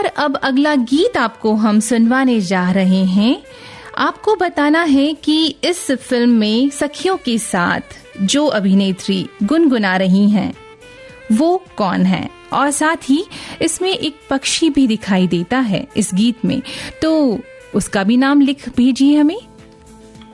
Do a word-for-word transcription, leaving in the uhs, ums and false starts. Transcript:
अब अगला गीत आपको हम सुनवाने जा रहे हैं। आपको बताना है कि इस फिल्म में सखियों के साथ जो अभिनेत्री गुनगुना रही हैं वो कौन है, और साथ ही इसमें एक पक्षी भी दिखाई देता है इस गीत में, तो उसका भी नाम लिख भेजिए हमें।